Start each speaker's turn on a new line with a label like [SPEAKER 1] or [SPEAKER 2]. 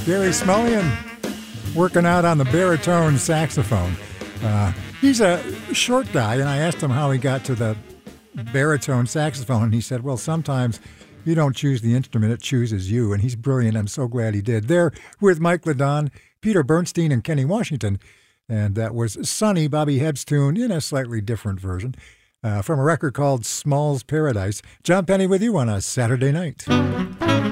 [SPEAKER 1] Gary Smullian working out on the baritone saxophone. He's a short guy, and I asked him how he got to the baritone saxophone, and he said, well, sometimes you don't choose the instrument, it chooses you, and he's brilliant. I'm so glad he did. There with Mike Ladon, Peter Bernstein, and Kenny Washington, and that was Sonny, Bobby Hebb's tune in a slightly different version from a record called Small's Paradise. John Penny with you on a Saturday night.